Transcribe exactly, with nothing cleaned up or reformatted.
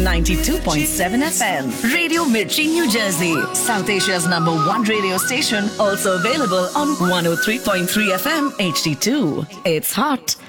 ninety-two point seven F M. Radio Mirchi, New Jersey. South Asia's number one radio station. Also available on one oh three point three F M H D two. It's hot